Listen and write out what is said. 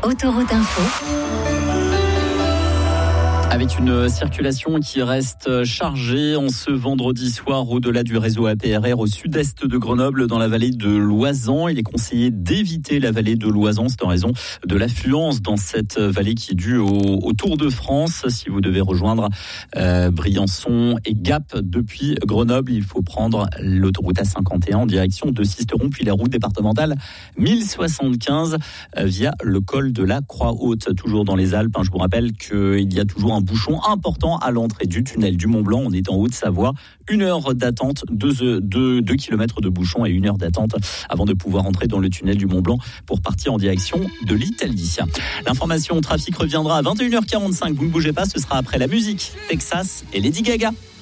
Autoroute Info. Avec une circulation qui reste chargée en ce vendredi soir au-delà du réseau APRR au sud-est de Grenoble dans la vallée de l'Oisans. Il est conseillé d'éviter la vallée de l'Oisans, c'est en raison de l'affluence dans cette vallée qui est due au Tour de France. Si vous devez rejoindre Briançon et Gap depuis Grenoble, il faut prendre l'autoroute A51 en direction de Sisteron, puis la route départementale 1075 via le col de la Croix-Haute, toujours dans les Alpes. Je vous rappelle qu'il y a toujours un bouchon important à l'entrée du tunnel du Mont-Blanc. On est en Haute-Savoie. 1 heure d'attente, 2 kilomètres de bouchon et 1 heure d'attente avant de pouvoir entrer dans le tunnel du Mont-Blanc pour partir en direction de l'Italie. L'information trafic reviendra à 21h45. Vous ne bougez pas, ce sera après la musique. Texas et Lady Gaga.